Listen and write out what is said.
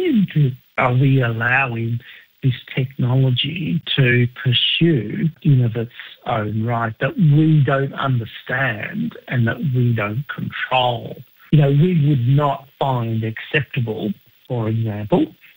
are we allowing this technology to pursue in of its own right that we don't understand and that we don't control? We would not find acceptable, for example,